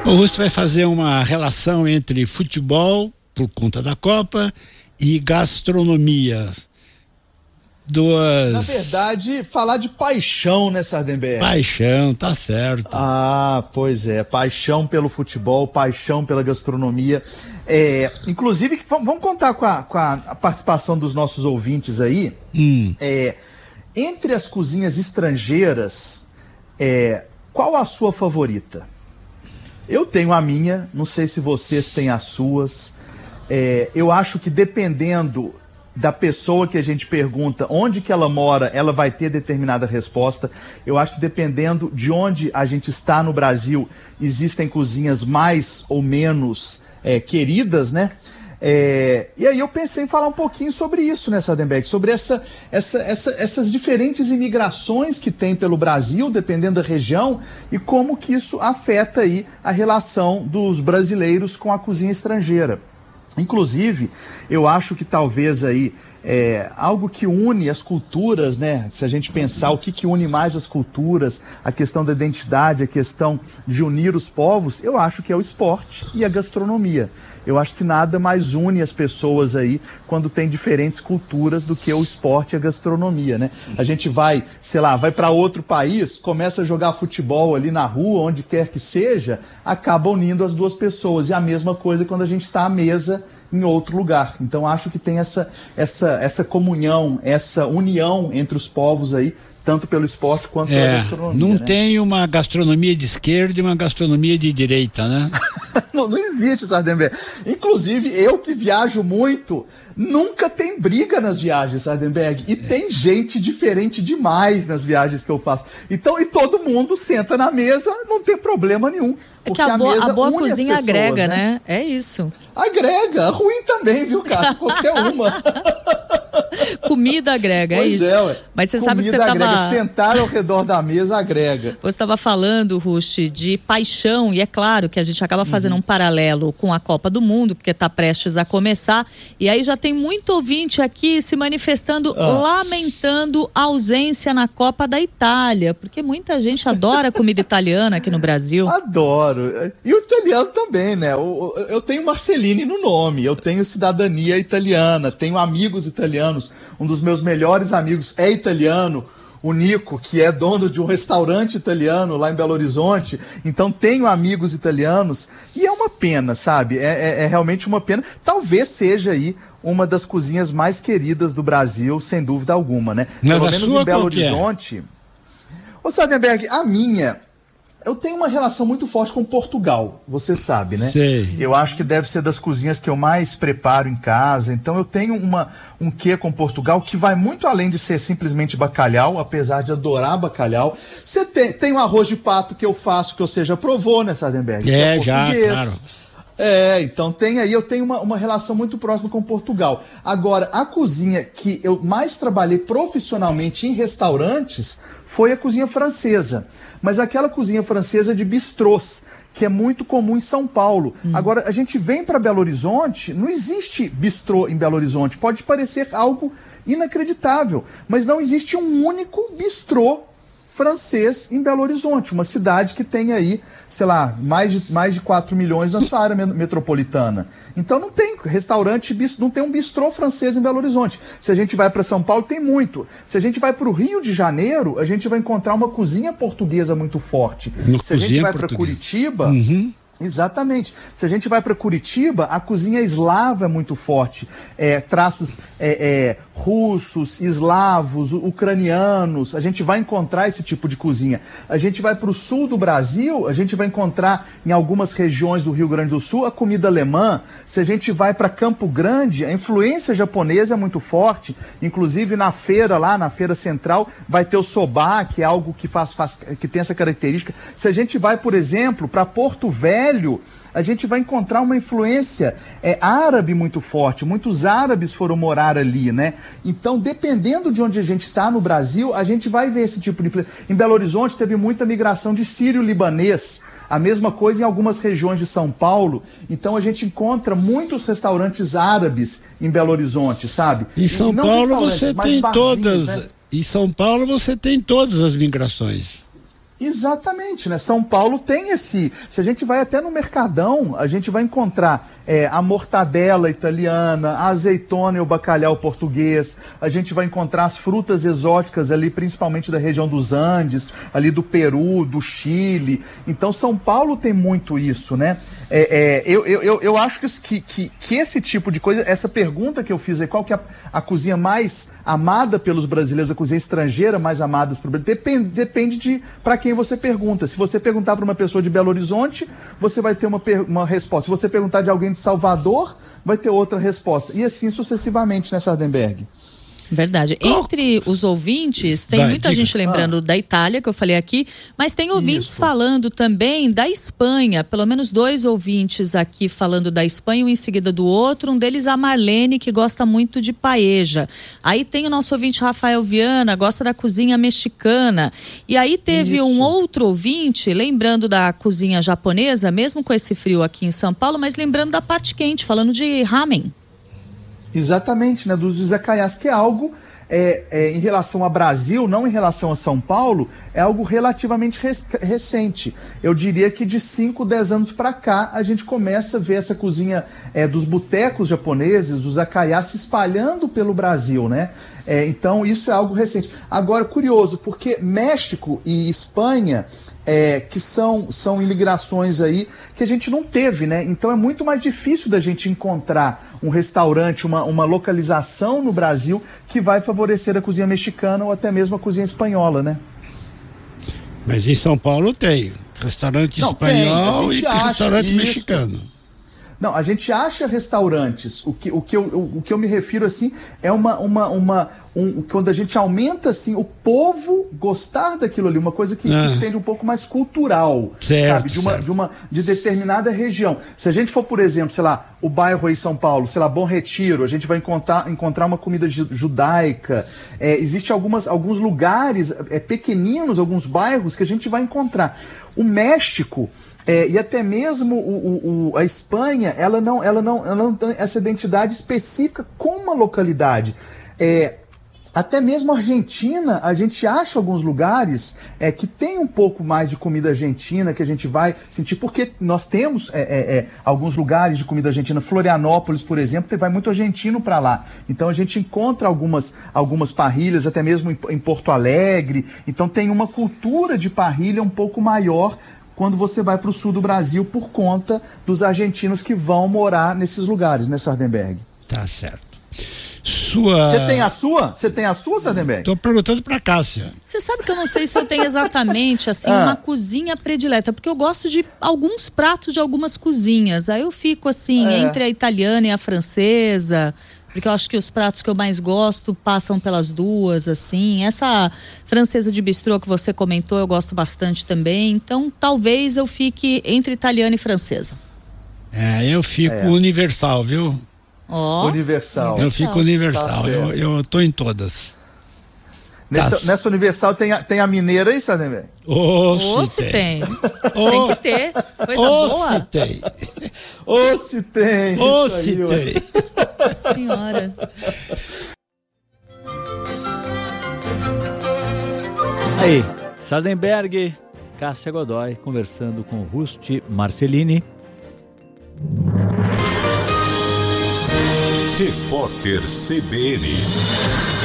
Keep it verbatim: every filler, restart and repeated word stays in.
O Rusto vai fazer uma relação entre futebol, por conta da Copa, e gastronomia. Duas... Na verdade, falar de paixão, né, Sardenberg? Paixão, tá certo. Ah, pois é, paixão pelo futebol, paixão pela gastronomia. É, inclusive, vamos contar com a, com a participação dos nossos ouvintes aí. Hum. É, entre as cozinhas estrangeiras, é, qual a sua favorita? Eu tenho a minha, não sei se vocês têm as suas. É, eu acho que dependendo da pessoa que a gente pergunta onde que ela mora, ela vai ter determinada resposta. Eu acho que dependendo de onde a gente está no Brasil, existem cozinhas mais ou menos é, queridas, né? É, e aí eu pensei em falar um pouquinho sobre isso, né, Sardenberg? Sobre essa, essa, essa, essas diferentes imigrações que tem pelo Brasil, dependendo da região, e como que isso afeta aí a relação dos brasileiros com a cozinha estrangeira. Inclusive, eu acho que talvez aí é, algo que une as culturas, né? Se a gente pensar o que, que une mais as culturas, a questão da identidade, a questão de unir os povos, eu acho que é o esporte e a gastronomia. Eu acho que nada mais une as pessoas aí quando tem diferentes culturas do que o esporte e a gastronomia, né? A gente vai, sei lá, vai para outro país, começa a jogar futebol ali na rua, onde quer que seja, acaba unindo as duas pessoas. E a mesma coisa quando a gente está à mesa em outro lugar. Então acho que tem essa, essa, essa comunhão, essa união entre os povos aí, tanto pelo esporte quanto é, pela gastronomia. Não né? tem uma gastronomia de esquerda e uma gastronomia de direita, né? não, não existe, Sardenberg. Inclusive, eu que viajo muito, nunca tem briga nas viagens, Sardenberg. E é. tem gente diferente demais nas viagens que eu faço. Então, e todo mundo senta na mesa, não tem problema nenhum. É que a, a, boa, a boa cozinha pessoas, agrega, né? né? É isso. Agrega, ruim também, viu, cara? Qualquer uma. Comida agrega, é pois isso. É, ué. Mas você Comida sabe que você agrega. estava... Sentar ao redor da mesa agrega. Você estava falando, Rusti, de paixão, e é claro que a gente acaba fazendo uhum. um paralelo com a Copa do Mundo, porque está prestes a começar, e aí já tem muito ouvinte aqui se manifestando, ah. lamentando a ausência na Copa da Itália, porque muita gente adora comida italiana aqui no Brasil. Adoro. E o italiano também, né? Eu, eu tenho Marceline no nome, eu tenho cidadania italiana, tenho amigos italianos. Um dos meus melhores amigos é italiano, o Nico, que é dono de um restaurante italiano lá em Belo Horizonte. Então tenho amigos italianos e é uma pena, sabe? É, é, é realmente uma pena. Talvez seja aí uma das cozinhas mais queridas do Brasil, sem dúvida alguma, né? Mas Pelo a menos sua em Belo qual que é? Horizonte. Ô, Sardenberg, a minha... Eu tenho uma relação muito forte com Portugal, você sabe, né? Sei. Eu acho que deve ser das cozinhas que eu mais preparo em casa. Então eu tenho uma, um quê com Portugal que vai muito além de ser simplesmente bacalhau, apesar de adorar bacalhau. Você tem, tem um arroz de pato que eu faço, que você já provou, né, Sardenberg? É, é já, claro. É, então tem aí, eu tenho uma, uma relação muito próxima com Portugal. Agora, a cozinha que eu mais trabalhei profissionalmente em restaurantes foi a cozinha francesa. Mas aquela cozinha francesa de bistrôs, que é muito comum em São Paulo. Hum. Agora, a gente vem para Belo Horizonte, não existe bistrô em Belo Horizonte. Pode parecer algo inacreditável, mas não existe um único bistrô francês em Belo Horizonte, uma cidade que tem aí, sei lá, mais de, mais de quatro milhões na sua área metropolitana. Então não tem restaurante, não tem um bistrô francês em Belo Horizonte. Se a gente vai para São Paulo, tem muito. Se a gente vai para o Rio de Janeiro, a gente vai encontrar uma cozinha portuguesa muito forte. No Se a gente vai para Curitiba... Uhum. Exatamente. Se a gente vai para Curitiba, a cozinha eslava é muito forte. É, traços é, é, russos, eslavos, ucranianos. A gente vai encontrar esse tipo de cozinha. A gente vai para o sul do Brasil, a gente vai encontrar em algumas regiões do Rio Grande do Sul a comida alemã. Se a gente vai para Campo Grande, a influência japonesa é muito forte. Inclusive na feira lá, na feira central, vai ter o soba, que é algo que, faz, faz, que tem essa característica. Se a gente vai, por exemplo, para Porto Velho, a gente vai encontrar uma influência é, árabe muito forte. Muitos árabes foram morar ali, né? Então, dependendo de onde a gente está no Brasil, a gente vai ver esse tipo de influência. Em Belo Horizonte teve muita migração de sírio-libanês. A mesma coisa em algumas regiões de São Paulo. Então a gente encontra muitos restaurantes árabes em Belo Horizonte, sabe? Em São Paulo você tem todas. Né? Em São Paulo você tem todas as migrações. Exatamente, né? São Paulo tem esse... Se a gente vai até no Mercadão, a gente vai encontrar é, a mortadela italiana, a azeitona e o bacalhau português, a gente vai encontrar as frutas exóticas ali, principalmente da região dos Andes, ali do Peru, do Chile. Então, São Paulo tem muito isso, né? É, é, eu, eu, eu acho que, que, que esse tipo de coisa, essa pergunta que eu fiz aí, qual que é a, a cozinha mais amada pelos brasileiros, a cozinha estrangeira mais amada pelos brasileiros, depende, depende de para quem você pergunta. Se você perguntar para uma pessoa de Belo Horizonte, você vai ter uma, uma resposta. Se você perguntar de alguém de Salvador, vai ter outra resposta. E assim sucessivamente, né, Sardenberg? Verdade. Entre os ouvintes, tem Vai, muita diga. gente lembrando Ah. da Itália, que eu falei aqui, mas tem ouvintes Isso. falando também da Espanha. Pelo menos dois ouvintes aqui falando da Espanha, um em seguida do outro. Um deles, a Marlene, que gosta muito de paella. Aí tem o nosso ouvinte Rafael Viana, gosta da cozinha mexicana. E aí teve Isso. um outro ouvinte, lembrando da cozinha japonesa, mesmo com esse frio aqui em São Paulo, mas lembrando da parte quente, falando de ramen. Exatamente, né, dos izakayas, que é algo é, é, em relação ao Brasil, não em relação a São Paulo, é algo relativamente res- recente. Eu diria que de cinco, dez anos para cá, a gente começa a ver essa cozinha é, dos botecos japoneses, os izakayas, se espalhando pelo Brasil, né? É, então, isso é algo recente. Agora, curioso, porque México e Espanha... É, que são, são imigrações aí que a gente não teve, né? Então é muito mais difícil da gente encontrar um restaurante, uma, uma localização no Brasil que vai favorecer a cozinha mexicana ou até mesmo a cozinha espanhola, né? Mas em São Paulo tem restaurante Não, espanhol tem, e a gente acha restaurante isso. mexicano. Não, a gente acha restaurantes. O que, o que, eu, o, o que eu me refiro assim é uma, uma, uma um, quando a gente aumenta assim o povo gostar daquilo ali, uma coisa que, Ah. que estende um pouco mais cultural, Certo, sabe, de uma, certo. de uma de determinada região. Se a gente for, por exemplo, sei lá, o bairro aí em São Paulo, sei lá, Bom Retiro, a gente vai encontrar, encontrar uma comida ju- judaica. É, existe algumas, alguns lugares é, pequeninos, alguns bairros que a gente vai encontrar. O México É, e até mesmo o, o, o, a Espanha, ela não, ela, não, ela não tem essa identidade específica com uma localidade. É, até mesmo a Argentina, a gente acha alguns lugares é, que tem um pouco mais de comida argentina, que a gente vai sentir, porque nós temos é, é, é, alguns lugares de comida argentina. Florianópolis, por exemplo, vai muito argentino para lá. Então a gente encontra algumas, algumas parrilhas, até mesmo em, em Porto Alegre. Então tem uma cultura de parrilha um pouco maior quando você vai para o sul do Brasil por conta dos argentinos que vão morar nesses lugares, né, Sardenberg? Tá certo. Sua... Você tem a sua? Você tem a sua, Sardenberg? Tô perguntando pra Cássia. Você sabe que eu não sei se eu tenho exatamente assim Ah. uma cozinha predileta, porque eu gosto de alguns pratos de algumas cozinhas. Aí eu fico assim É. entre a italiana e a francesa, porque eu acho que os pratos que eu mais gosto passam pelas duas, assim. Essa francesa de bistrô que você comentou, eu gosto bastante também. Então, talvez eu fique entre italiana e francesa. É, eu fico É. universal, viu? Ó. Universal. Eu fico universal. Tá eu, certo. eu tô em todas. Nessa, Tá. nessa Universal tem a, tem a mineira aí, Sardenberg? Ô, Ou se se tem. Ô, Tem que ter. Coisa ô, boa. se tem. Ô, se tem! Ô, isso aí, se ué. tem. Senhora. Aí, Sardenberg, Cássia Godoy, conversando com Rusti Marcelini. Repórter C B N.